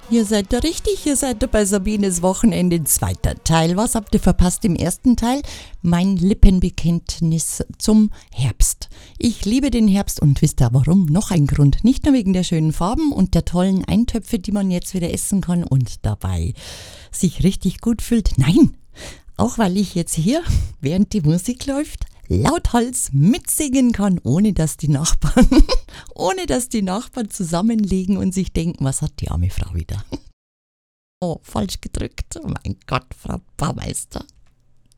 Ihr seid da richtig, ihr seid da bei Sabines Wochenende, zweiter Teil. Was habt ihr verpasst im ersten Teil? Mein Lippenbekenntnis zum Herbst. Ich liebe den Herbst und wisst ihr warum? Noch ein Grund. Nicht nur wegen der schönen Farben und der tollen Eintöpfe, die man jetzt wieder essen kann und dabei sich richtig gut fühlt. Nein, auch weil ich jetzt hier, während die Musik läuft, lauthals mitsingen kann, ohne dass die Nachbarn zusammenlegen und sich denken, was hat die arme Frau wieder? Oh, falsch gedrückt. Oh mein Gott, Frau Baumeister.